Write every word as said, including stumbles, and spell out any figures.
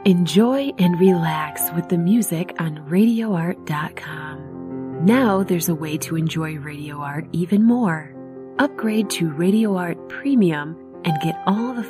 Enjoy and relax with the music on radio art dot com. Now there's a way to enjoy Radio Art even more. Upgrade to Radio Art Premium and get all the